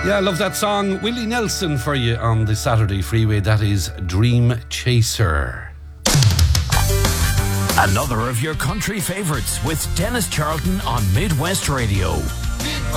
Yeah, I love that song. Willie Nelson for you on the Saturday Freeway. That is Dream Chaser. Another of your country favourites with Dennis Charlton on Midwest Radio.